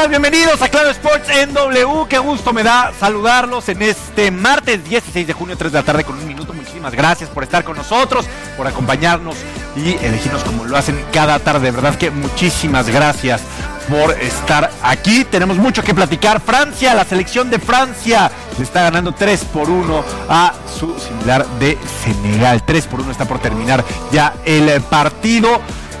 tal? Bienvenidos a Claro Sports en W. Qué gusto me da saludarlos en este martes 16 de junio, 3 de la tarde con un minuto. Muchísimas gracias por estar con nosotros, por acompañarnos y elegirnos como lo hacen cada tarde. De verdad que muchísimas gracias por estar aquí. Tenemos mucho que platicar. Francia, la selección de Francia le está ganando 3-1 a su similar de Senegal. 3-1, está por terminar ya el partido.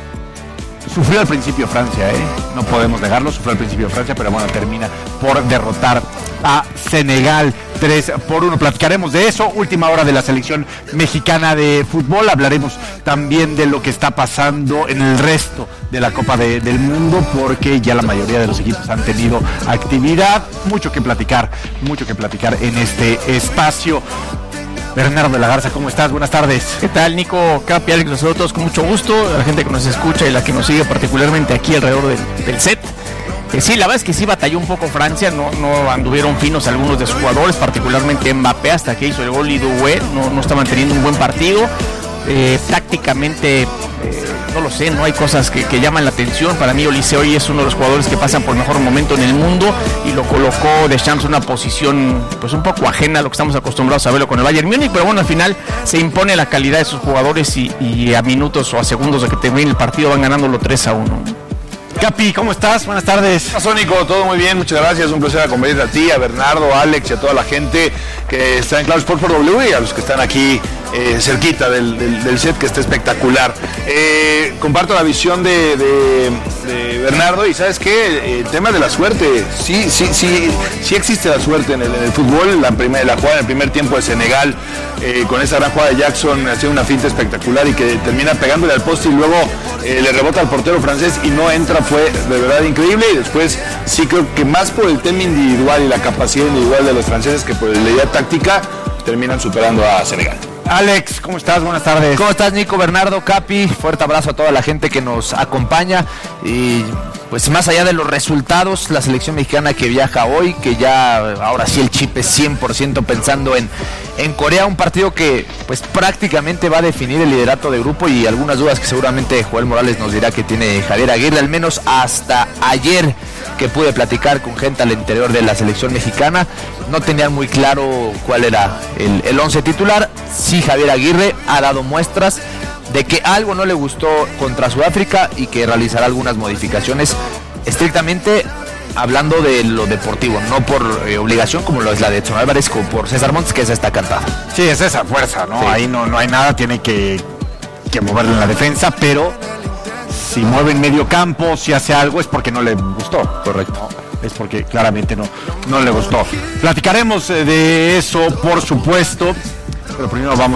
Sufrió al principio Francia, no podemos negarlo, sufrió al principio Francia, pero bueno, termina por derrotar a Senegal 3-1. Platicaremos de eso, última hora de la selección mexicana de fútbol. Hablaremos también de lo que está pasando en el resto de la Copa del Mundo, porque ya la mayoría de los equipos han tenido actividad. Mucho que platicar en este espacio. Bernardo de la Garza, ¿cómo estás? Buenas tardes. ¿Qué tal, Nico, Capi, Alex? Los saludo a todos con mucho gusto, a la gente que nos escucha y la que nos sigue particularmente aquí alrededor del set. Sí, la verdad es que sí batalló un poco Francia, no anduvieron finos algunos de sus jugadores, particularmente Mbappé, hasta que hizo el gol, y Doué no estaban teniendo un buen partido. Tácticamente, no lo sé, no hay cosas que llaman la atención. Para mí Olise hoy es uno de los jugadores que pasan por el mejor momento en el mundo y lo colocó Deschamps en una posición pues un poco ajena a lo que estamos acostumbrados a verlo con el Bayern Múnich, pero bueno, al final se impone la calidad de sus jugadores y a minutos o a segundos de que termine el partido van ganándolo 3-1. Capi, ¿cómo estás? Buenas tardes. ¿Qué pasó, Nico? Todo muy bien, muchas gracias. Un placer acompañarte a ti, a Bernardo, a Alex y a toda la gente que está en Claro Sport por W y a los que están aquí cerquita del set, que está espectacular. Comparto la visión de Bernardo y ¿sabes qué? El tema de la suerte. Sí existe la suerte en el fútbol. La jugada en el primer tiempo de Senegal, con esa gran jugada de Jackson, haciendo una finta espectacular y que termina pegándole al poste y luego le rebota al portero francés y no entra, fue de verdad increíble. Y después sí creo que más por el tema individual y la capacidad individual de los franceses que por la idea táctica terminan superando a Senegal. Alex, ¿cómo estás? Buenas tardes. ¿Cómo estás, Nico, Bernardo, Capi? Fuerte abrazo a toda la gente que nos acompaña. Y pues más allá de los resultados, la selección mexicana que viaja hoy, que ya ahora sí el chip es 100% pensando en Corea, un partido que pues prácticamente va a definir el liderato de grupo y algunas dudas que seguramente Joel Morales nos dirá que tiene Javier Aguirre, al menos hasta ayer que pude platicar con gente al interior de la selección mexicana, no tenían muy claro cuál era el 11 titular. Sí, Javier Aguirre ha dado muestras de que algo no le gustó contra Sudáfrica y que realizará algunas modificaciones estrictamente hablando de lo deportivo, no por obligación como lo es la de Edson Álvarez, como por César Montes, que esa está cantada. Sí, es esa fuerza, ¿no? Sí. Ahí no hay nada, tiene que moverle en la defensa, pero si mueve en medio campo, si hace algo, es porque no le gustó. Correcto. Es porque claramente no le gustó. Platicaremos de eso, por supuesto, pero primero vamos